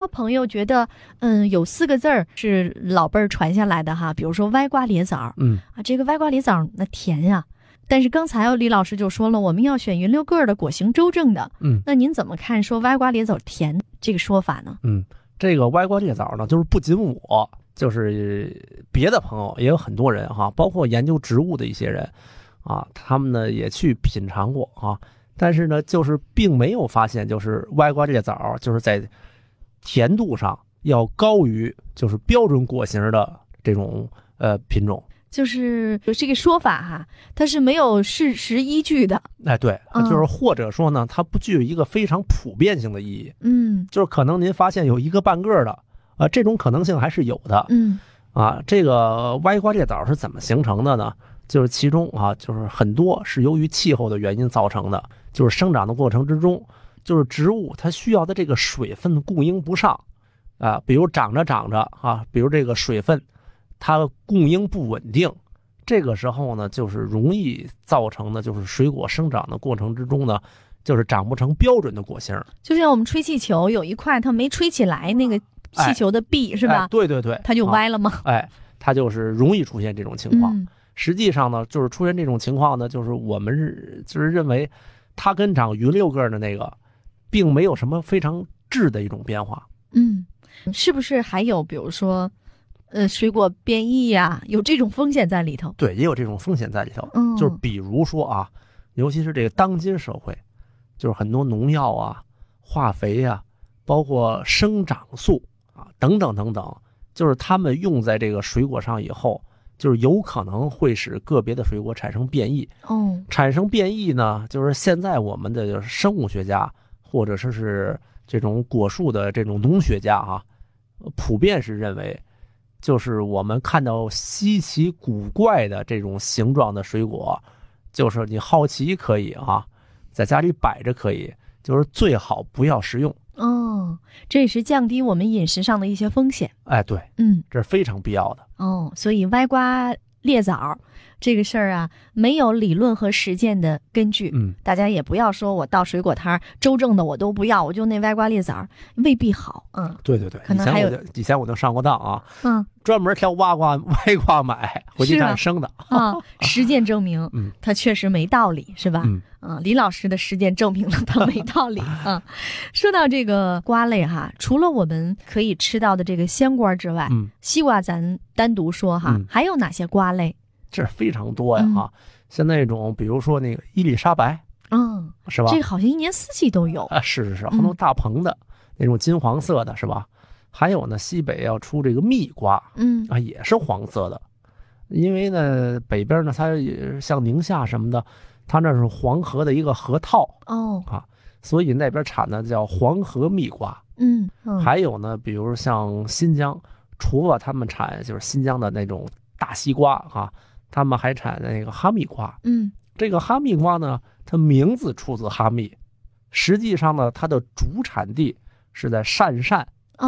朋友觉得，有4个字儿是老辈儿传下来的哈，比如说歪瓜裂枣，这个歪瓜裂枣那甜呀。但是刚才李老师就说了，我们要选匀溜个的果形周正的，那您怎么看说歪瓜裂枣甜这个说法呢？ 这个歪瓜裂枣呢，就是不仅我，就是别的朋友也有很多人哈，包括研究植物的一些人啊，他们呢也去品尝过啊，但是呢，就是并没有发现，就是歪瓜裂枣就是在甜度上要高于就是标准果形的这种品种。 就是这个说法哈，它是没有事实依据的。 对，就是或者说呢，它不具有一个非常普遍性的意义。就是可能您发现有一个半个的，这种可能性还是有的。这个歪瓜裂枣是怎么形成的呢？就是其中啊，就是很多是由于气候的原因造成的，就是生长的过程之中，就是植物它需要的这个水分供应不上啊，比如长着啊，比如这个水分它供应不稳定，这个时候呢，就是容易造成的就是水果生长的过程之中呢，就是长不成标准的果形。 就像我们吹气球，有一块它没吹起来，那个气球的壁是吧？ 对， 它就歪了吗？ 它就是容易出现这种情况。实际上呢，就是出现这种情况呢，就是我们就是认为它跟长匀溜个的那个并没有什么非常质的一种变化。 是不是还有比如说水果变异呀，有这种风险在里头？ 对，也有这种风险在里头。就是比如说啊，尤其是这个当今社会，就是很多农药啊、化肥啊，包括生长素啊等等等等，就是它们用在这个水果上以后，就是有可能会使个别的水果产生变异。产生变异呢，就是现在我们的生物学家或者是这种果树的这种农学家啊，普遍是认为，就是我们看到稀奇古怪的这种形状的水果，就是你好奇可以啊，在家里摆着可以，就是最好不要食用。 这也是降低我们饮食上的一些风险。 对，这是非常必要的。 所以歪瓜裂枣这个事儿啊，没有理论和实践的根据。大家也不要说我到水果摊周正的我都不要，我就那歪瓜裂枣，未必好。对， 可能还有以前我就上过当啊。专门挑歪瓜买回去看生的实践证明它确实没道理，是吧？李老师的实践证明了它没道理啊。说到这个瓜类哈，除了我们可以吃到的这个香瓜之外，西瓜咱单独说哈，还有哪些瓜类？ 这非常多呀像那种比如说那个伊丽莎白，是吧？ 这个好像一年四季都有是，很多大棚的那种金黄色的，是吧？还有呢，西北要出这个蜜瓜，也是黄色的，因为呢，北边呢，它也像宁夏什么的，它那是黄河的一个河套所以那边产的叫黄河蜜瓜。还有呢，比如像新疆，除了他们产就是新疆的那种大西瓜他们还产那个哈密瓜。这个哈密瓜呢，它名字出自哈密，实际上呢，它的主产地是在鄯善。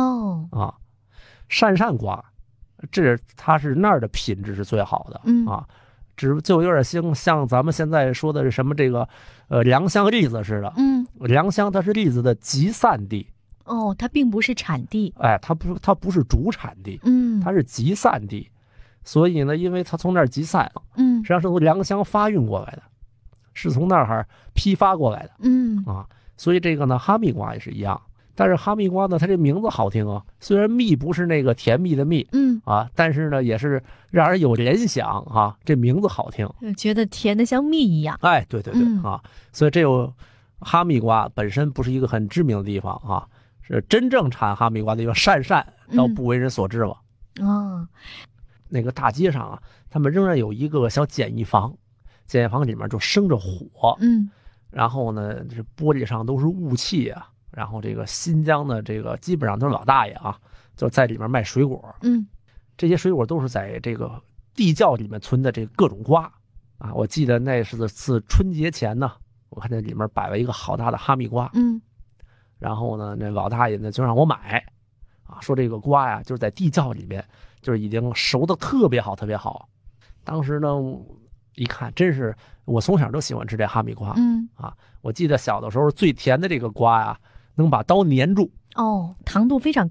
鄯善瓜，它是那儿的品质是最好的就有点像咱们现在说的是什么这个良乡栗子似的。良乡它是栗子的集散地。 它并不是产地。 它不是主产地。它是集散地。所以呢，因为它从那儿集散，实际上是从良乡发运过来的，是从那儿批发过来的。所以这个呢，哈密瓜也是一样。但是哈密瓜呢，它这名字好听啊，虽然蜜不是那个甜蜜的蜜，但是呢，也是让人有联想这名字好听， 觉得甜的像蜜一样。 对所以这哈密瓜本身不是一个很知名的地方是真正产哈密瓜的地方鄯善倒不为人所知了。那个大街上他们仍然有一个小简易房，简易房里面就生着火，然后呢，这玻璃上都是雾气然后这个新疆的这个基本上都是老大爷就在里面卖水果。这些水果都是在这个地窖里面存的这各种瓜我记得那是次春节前呢，我看那里面摆了一个好大的哈密瓜。然后呢，那老大爷呢就让我买说这个瓜就是在地窖里面就是已经熟的特别好特别好。当时呢一看，真是我从小都喜欢吃这哈密瓜。我记得小的时候最甜的这个瓜能把刀粘住。 糖度非常